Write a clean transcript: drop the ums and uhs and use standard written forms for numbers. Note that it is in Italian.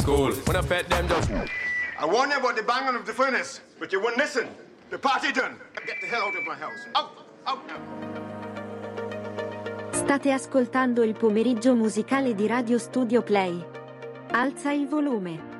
Cool. When I bet them just. I warned you about the banging of the furnace, but you wouldn't listen. The party done. Get the hell out of my house. Out! Out now! State ascoltando il pomeriggio musicale di Radio Studio Play. Alza il volume.